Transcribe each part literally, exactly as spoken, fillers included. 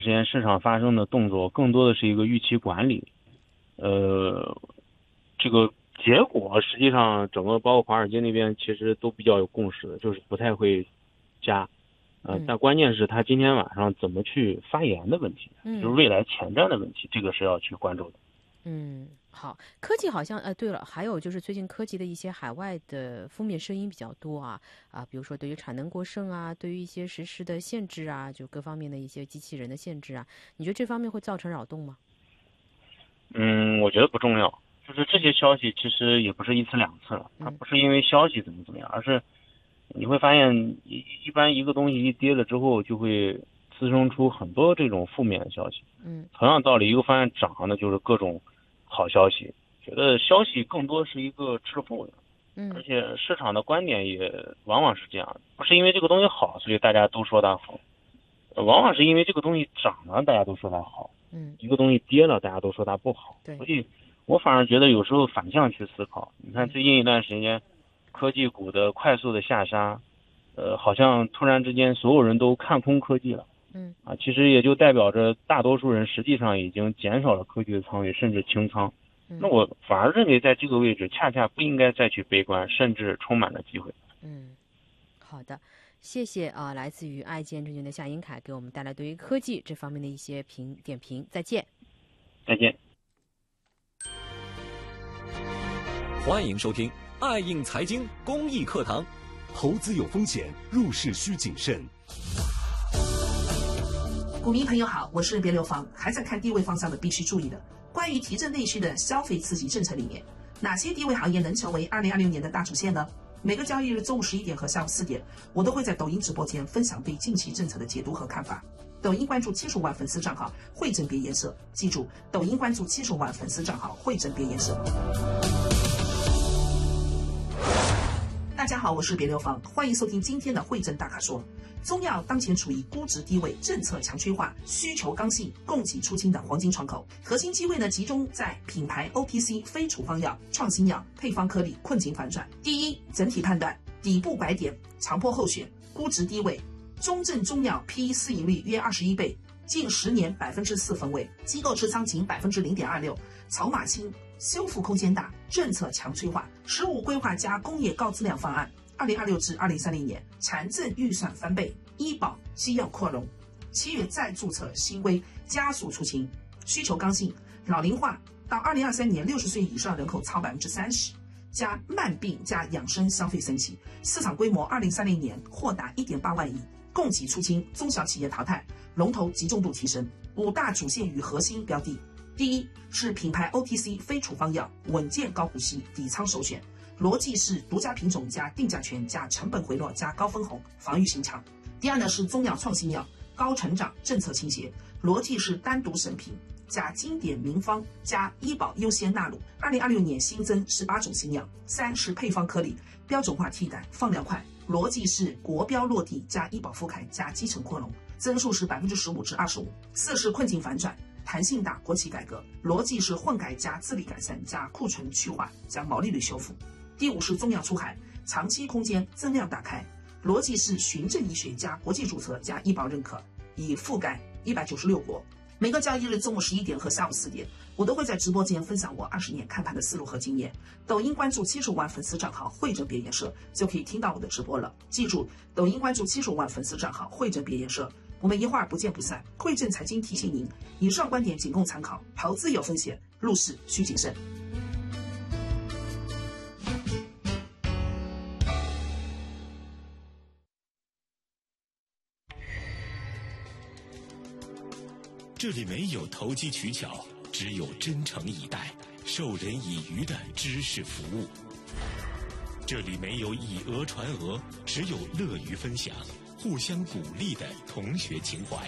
之前市场发生的动作更多的是一个预期管理，呃，这个结果实际上整个包括华尔街那边其实都比较有共识的，就是不太会加，呃， 嗯但关键是他今天晚上怎么去发言的问题，就是嗯未来前瞻的问题，这个是要去关注的。 嗯，好，科技好像，呃，对了，还有就是最近科技的一些海外的负面声音比较多啊啊，比如说对于产能过剩啊，对于一些实施的限制啊，就各方面的一些机器人的限制啊，你觉得这方面会造成扰动吗？ 嗯，我觉得不重要，就是这些消息其实也不是一次两次了，它嗯不是因为消息怎么怎么样，而是你会发现一一般一个东西一跌了之后，就会滋生出很多这种负面的消息。 嗯同样道理，一个方向涨呢，就是各种好消息。觉得消息更多是一个滞后的，而嗯且市场的观点也往往是这样，不是因为这个东西好，所以大家都说它好，呃往往是因为这个东西涨了，大家都说它好。 嗯， 一个东西跌了，大家都说它不好， 对， 所以我反而觉得有时候反向去思考。你看嗯最近一段时间，科技股的快速的下杀，呃，好像突然之间所有人都看空科技了嗯啊，其实也就代表着大多数人实际上已经减少了科技的仓位，甚至清仓。那嗯我反而认为在这个位置恰恰不应该再去悲观，甚至充满了机会。 嗯。好的，谢谢啊，来自于爱建证券的夏英凯给我们带来对于科技这方面的一些评点评，再见。 再见。 欢迎收听爱应财经公益课堂。 投资有风险，入市需谨慎。 股民朋友好，我是别流芳。还在看低位方向的必须注意的，关于提振内需的消费刺激政策里面，哪些低位行业能成为二零二六年的大主线呢？每个交易日中午十一点和下午四点，我都会在抖音直播间分享对近期政策的解读和看法。抖音关注七十五万粉丝账号汇整别颜色，记住，抖音关注七十五万粉丝账号汇整别颜色。大家好，我是别流芳，欢迎收听今天的汇整大咖说。中药当前处于估值低位、政策强催化、需求刚性、供给出清的黄金窗口，核心机会呢集中在品牌 O T C 非处方药、创新药、配方颗粒，困境反转。第一，整体判断，底部拐点，长波后选，估值低位，中证中药 P E 市盈率约二十一倍，近十年百分之四分位，机构持仓仅百分之零点二六，筹码轻，修复空间大，政策强催化，十五规划加工业高质量方案。二零二六至二零三零年，财政预算翻倍，医保、西药扩容。七月再注册新规，加速出清。需求刚性，老龄化到二零二三年，六十岁以上人口超百分之三十，加慢病加养生消费升级，市场规模二零三零年或达一点八万亿。供给出清，中小企业淘汰，龙头集中度提升。五大主线与核心标的，第一是品牌 O T C 非处方药，稳健高股息，底仓首选。逻辑是独家品种加定价权加成本回落加高分红，防御性强。第二呢是中药创新药，高成长，政策倾斜，逻辑是单独审评加经典名方加医保优先纳入。二零二六年新增十八种新药。三是配方颗粒，标准化替代，放疗快，逻辑是国标落地加医保覆盖加基层扩容，增速是百分之十五至二十五。四是困境反转，弹性大，国企改革，逻辑是混改加自力改善加库存去化加毛利率修复。第五是中药出海，长期空间增量打开，逻辑是循证医学加国际注册加医保认可，已覆盖一百九十六国。每个交易日中午十一点和下午四点，我都会在直播间分享我二十年看盘的思路和经验。抖音关注七十五万粉丝账号汇整别颜色，就可以听到我的直播了。记住，抖音关注七十五万粉丝账号汇整别颜色，我们一会儿不见不散。汇正财经提醒您，以上观点仅供参考，投资有风险，入市需谨慎。 这里没有投机取巧，只有真诚以待、授人以渔的知识服务。这里没有以讹传讹，只有乐于分享、互相鼓励的同学情怀。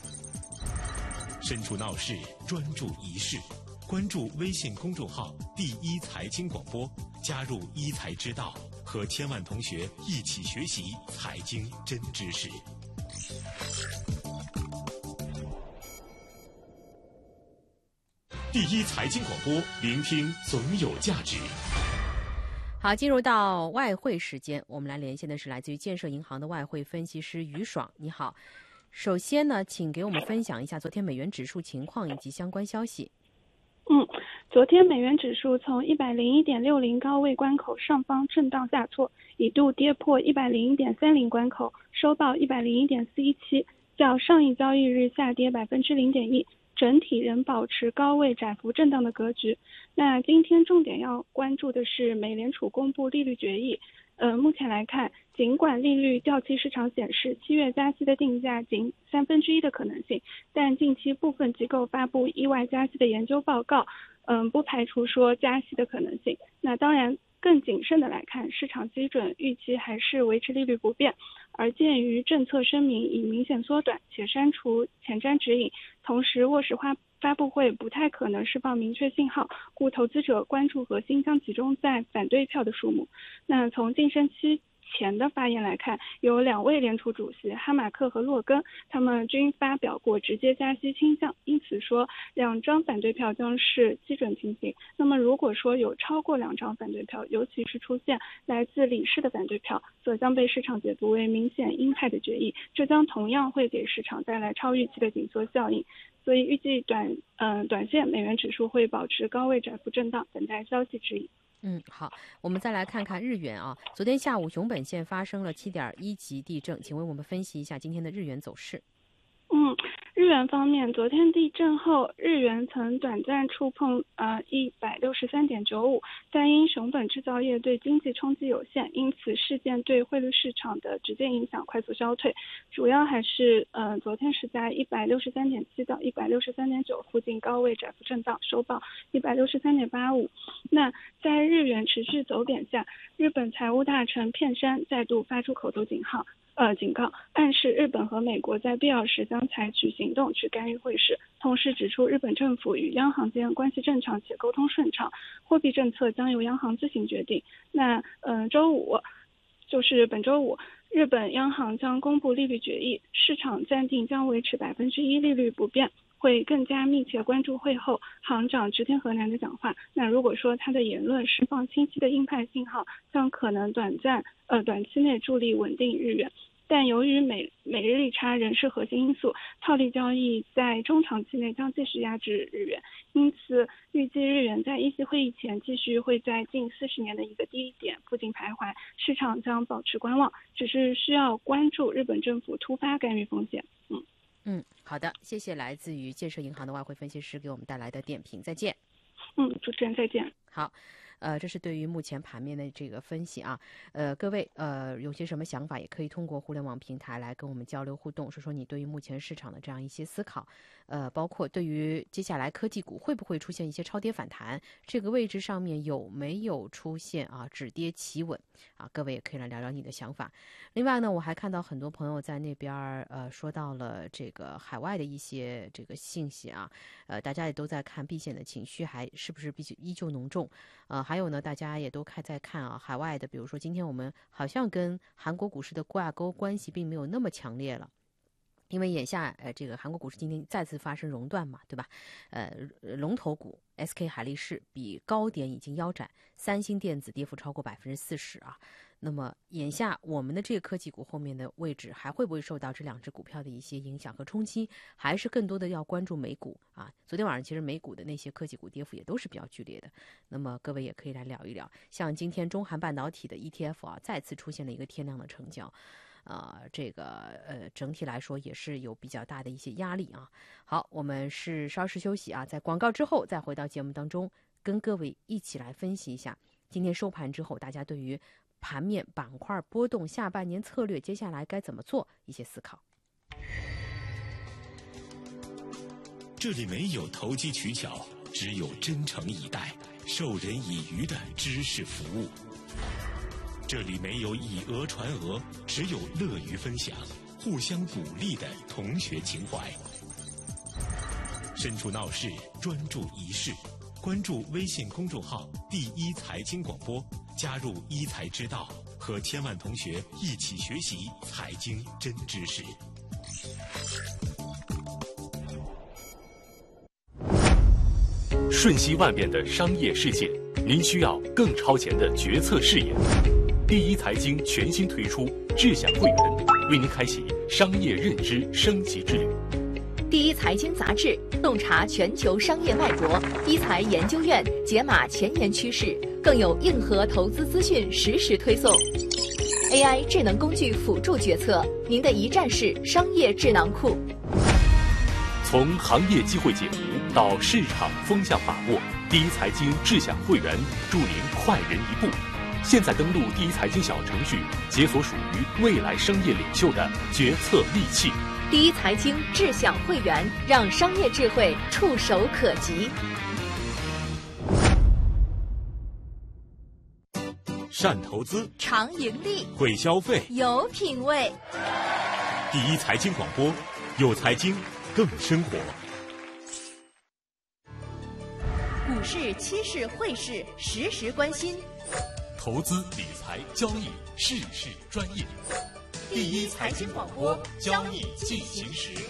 身处闹市，专注一事。关注微信公众号“第一财经广播”，加入一财之道，和千万同学一起学习财经真知识。第一财经广播，聆听总有价值。 好，进入到外汇时间，我们来连线的是来自于建设银行的外汇分析师于爽，你好。 首先呢，请给我们分享一下昨天美元指数情况以及相关消息。 嗯，昨天美元指数从一百零一点六零高位关口上方震荡下挫，一度跌破一百零一点三零关口，收报一百零一点四一七，较上一交易日下跌百分之零点一，整体仍保持高位窄幅震荡的格局。那今天重点要关注的是美联储公布利率决议。呃，目前来看，尽管利率掉期市场显示七月加息的定价仅三分之一的可能性，但近期部分机构发布意外加息的研究报告，嗯、呃，不排除说加息的可能性。那当然，更谨慎的来看，市场基准预期还是维持利率不变，而鉴于政策声明已明显缩短且删除前瞻指引，同时沃什花发布会不太可能释放明确信号，故投资者关注核心将集中在反对票的数目。那从晋升期前的发言来看，有两位联储主席哈马克和洛根，他们均发表过直接加息倾向，因此说两张反对票将是基准情形。那么如果说有超过两张反对票，尤其是出现来自理事的反对票，则将被市场解读为明显鹰派的决议，这将同样会给市场带来超预期的紧缩效应。所以预计短嗯、呃、短线美元指数会保持高位窄幅震荡，等待消息指引。 嗯，好，我们再来看看日元啊。昨天下午熊本县发生了 七点一 级地震，请为我们分析一下今天的日元走势。 嗯，日元方面，昨天地震后，日元曾短暂触碰呃一百六十三点九五，但因熊本制造业对经济冲击有限，因此事件对汇率市场的直接影响快速消退。主要还是呃昨天是在一百六十三点七到一百六十三点九附近高位窄幅震荡，收报一百六十三点八五。那在日元持续走贬下，日本财务大臣片山再度发出口头警号。呃，警告暗示日本和美国在必要时将采取行动去干预汇市，同时指出日本政府与央行间关系正常且沟通顺畅，货币政策将由央行自行决定。那嗯、呃，周五就是本周五，日本央行将公布利率决议，市场暂定将维持百分之一利率不变。会更加密切关注会后行长植田和男的讲话。那如果说他的言论释放清晰的鹰派信号，将可能短暂呃短期内助力稳定日元。但由于美美日利差仍是核心因素，套利交易在中长期内将继续压制日元，因此预计日元在议息会议前继续会在近四十年的一个低点附近徘徊，市场将保持观望，只是需要关注日本政府突发干预风险。嗯嗯，好的，谢谢来自于建设银行的外汇分析师给我们带来的点评，再见。 嗯，主持人再见。 好。呃，这是对于目前盘面的这个分析啊，呃，各位呃有些什么想法，也可以通过互联网平台来跟我们交流互动，说说你对于目前市场的这样一些思考，呃，包括对于接下来科技股会不会出现一些超跌反弹，这个位置上面有没有出现啊止跌企稳啊，各位也可以来聊聊你的想法。另外呢，我还看到很多朋友在那边呃说到了这个海外的一些这个信息啊，呃，大家也都在看避险的情绪还是不是必须依旧浓重。呃，还有呢，大家也都看在看啊，海外的，比如说今天我们好像跟韩国股市的挂钩关系并没有那么强烈了，因为眼下呃这个韩国股市今天再次发生熔断嘛，对吧？呃，龙头股 S K 海力士比高点已经腰斩，三星电子跌幅超过百分之四十啊。那么眼下我们的这个科技股后面的位置还会不会受到这两只股票的一些影响和冲击，还是更多的要关注美股啊？昨天晚上其实美股的那些科技股跌幅也都是比较剧烈的，那么各位也可以来聊一聊。像今天中韩半导体的 E T F 啊再次出现了一个天量的成交，呃，这个呃整体来说也是有比较大的一些压力啊。好，我们是稍事休息啊，在广告之后再回到节目当中，跟各位一起来分析一下今天收盘之后大家对于盘面板块波动下半年策略接下来该怎么做一些思考。 这里没有投机取巧，只有真诚以待、授人以渔的知识服务。这里没有以讹传讹，只有乐于分享、互相鼓励的同学情怀。身处闹市，专注一事。关注微信公众号“第一财经广播”，加入一财之道，和千万同学一起学习财经真知识。 瞬息万变的商业世界，您需要更超前的决策视野。第一财经全新推出智享会员，为您开启商业认知升级之旅。 第一财经杂志洞察全球商业脉搏，一财研究院解码前沿趋势，更有硬核投资资讯实时推送。A I 智能工具辅助决策，您的一站式商业智囊库。 从行业机会解读到市场风向把握，第一财经智享会员助您快人一步。现在登录第一财经小程序，解锁属于未来商业领袖的决策利器。 第一财经智享会员，让商业智慧触手可及。 善投资， 常盈利， 会消费， 有品位。 第一财经广播，有财经更生活。 股市、期市、汇市，实时关心。 投资理财交易，事事专业。第一财经广播，交易进行时。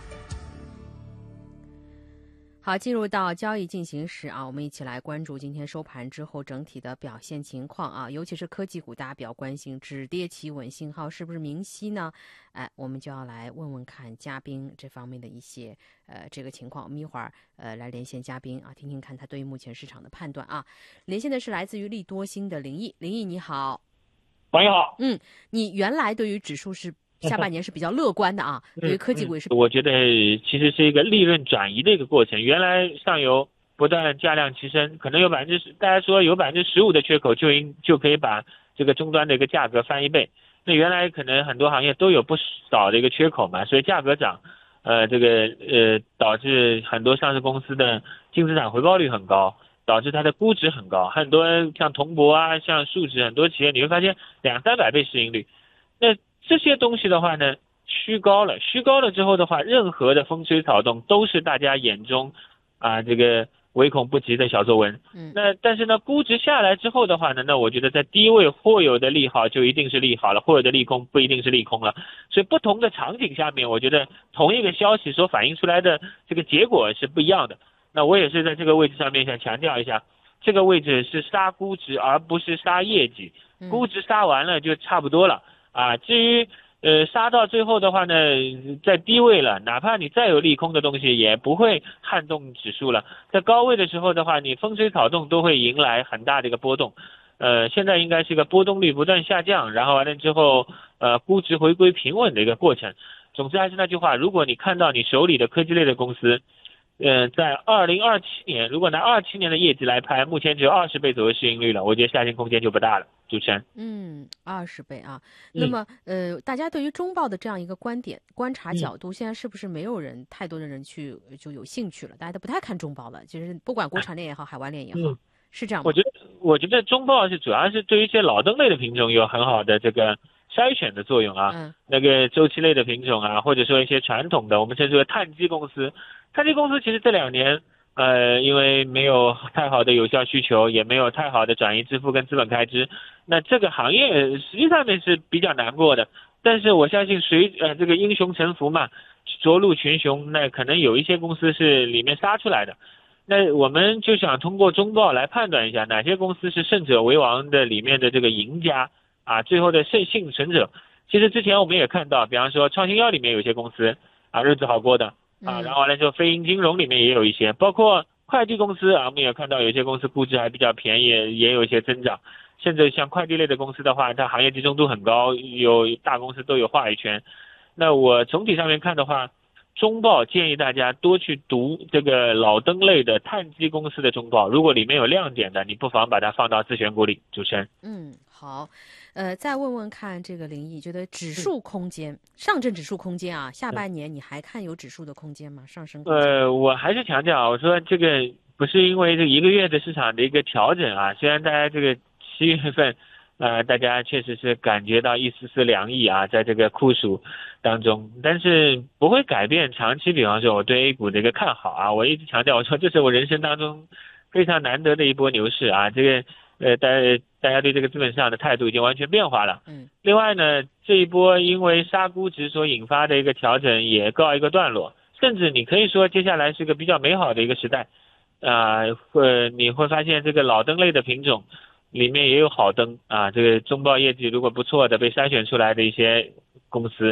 好，进入到交易进行时啊，我们一起来关注今天收盘之后整体的表现情况啊，尤其是科技股，大家比较关心止跌企稳信号是不是明晰呢？哎，我们就要来问问看嘉宾这方面的一些呃这个情况。我们一会儿呃来连线嘉宾啊，听听看他对于目前市场的判断啊。连线的是来自于利多星的林毅，林毅你好。 喂，你好。 嗯，你原来对于指数是下半年是比较乐观的啊， 嗯、 对于科技股也是、 嗯。我觉得其实是一个利润转移的一个过程。原来上游不断价量齐升，可能有百分之十，大家说有百分之十五的缺口就应就可以把这个终端的一个价格翻一倍。那原来可能很多行业都有不少的一个缺口嘛，所以价格涨，呃，这个呃导致很多上市公司的净资产回报率很高。导致它的估值很高，很多像铜箔啊，像树脂，很多企业你会发现两三百倍市盈率。那这些东西的话呢，虚高了，虚高了之后的话，任何的风吹草动都是大家眼中啊这个唯恐不及的小作文。 嗯。 那但是呢，估值下来之后的话呢，那我觉得在低位或有的利好就一定是利好了，或有的利空不一定是利空了。所以不同的场景下面，我觉得同一个消息所反映出来的这个结果是不一样的。那我也是在这个位置上面想强调一下，这个位置是杀估值而不是杀业绩，估值杀完了就差不多了啊。至于呃杀到最后的话呢，在低位了，哪怕你再有利空的东西也不会撼动指数了。在高位的时候的话，你风吹草动都会迎来很大的一个波动。呃，现在应该是一个波动率不断下降，然后完了之后呃估值回归平稳的一个过程。总之还是那句话，如果你看到你手里的科技类的公司呃，在二零二七年，如果拿二七年的业绩来拍，目前只有二十倍左右市盈率了，我觉得下行空间就不大了。主持人， 嗯，二十倍啊。那么，嗯、呃，大家对于中报的这样一个观点、观察角度，嗯、现在是不是没有人太多的人去就有兴趣了？大家都不太看中报了。其实不管国产链也好，海外链也好，嗯、是这样吗？ 我觉得，我觉得中报是主要是对于一些老登类的品种有很好的这个筛选的作用啊。 嗯， 那个周期类的品种啊，或者说一些传统的，我们称之为碳基公司。碳基公司其实这两年，呃，因为没有太好的有效需求，也没有太好的转移支付跟资本开支，那这个行业实际上面是比较难过的。但是我相信随呃这个英雄沉浮嘛，着陆群雄，那可能有一些公司是里面杀出来的。那我们就想通过中报来判断一下哪些公司是胜者为王的里面的这个赢家啊，最后的胜幸存者。其实之前我们也看到，比方说创新药里面有些公司啊日子好过的。啊，然后完了之后，非银金融里面也有一些，包括快递公司啊，我们也看到有些公司估值还比较便宜，也有一些增长。甚至像快递类的公司的话，它行业集中度很高，有大公司都有话语权。那我总体上面看的话，中报建议大家多去读这个老登类的碳基公司的中报，如果里面有亮点的，你不妨把它放到自选股里。主持人， 嗯，好。呃，再问问看这个林毅，觉得指数空间，嗯、上证指数空间啊，下半年你还看有指数的空间吗？上升空间？ 呃，我还是强调，我说这个不是因为这一个月的市场的一个调整啊，虽然大家这个七月份，呃，大家确实是感觉到一丝丝凉意啊，在这个酷暑当中，但是不会改变长期，比方说我对 A 股的一个看好啊，我一直强调，我说这是我人生当中非常难得的一波牛市啊，这个。呃，大家大家对这个资本市场的态度已经完全变化了。 嗯。 另外呢，这一波因为杀估值所引发的一个调整也告一个段落，甚至你可以说接下来是个比较美好的一个时代。啊、呃，会你会发现这个老登类的品种里面也有好登啊，这个中报业绩如果不错的被筛选出来的一些公司，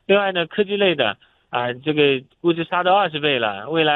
另外呢，科技类的啊，这个估值杀到二十倍了，未来